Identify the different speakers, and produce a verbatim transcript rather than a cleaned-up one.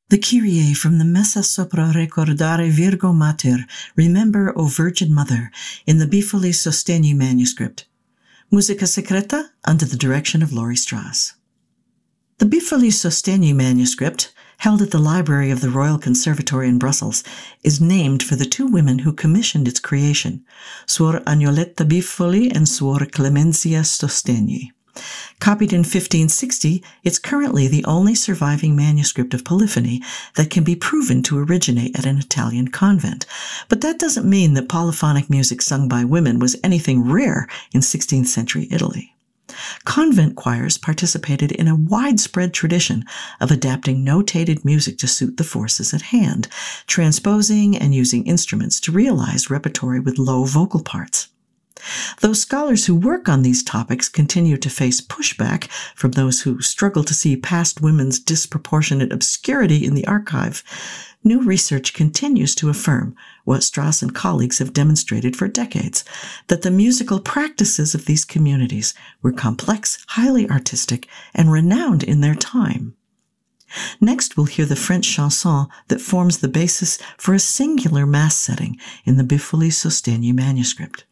Speaker 1: The Kyrie from the Messa sopra ricordare Virgo Mater, Remember, O Virgin Mother, in the Bifoli Sostegni manuscript. Musica Secreta, under the direction of Laurie Strauss. The Bifoli Sostegni manuscript, held at the Library of the Royal Conservatory in Brussels, is named for the two women who commissioned its creation, Suor Agnoletta Bifoli and Suor Clemenzia Sostegni. Copied in fifteen sixty, it's currently the only surviving manuscript of polyphony that can be proven to originate at an Italian convent. But that doesn't mean that polyphonic music sung by women was anything rare in sixteenth century Italy. Convent choirs participated in a widespread tradition of adapting notated music to suit the forces at hand, transposing and using instruments to realize repertory with low vocal parts. Though scholars who work on these topics continue to face pushback from those who struggle to see past women's disproportionate obscurity in the archive, new research continues to affirm what Strauss and colleagues have demonstrated for decades, that the musical practices of these communities were complex, highly artistic, and renowned in their time. Next, we'll hear the French chanson that forms the basis for a singular mass setting in the Bifoli Sostegni manuscript.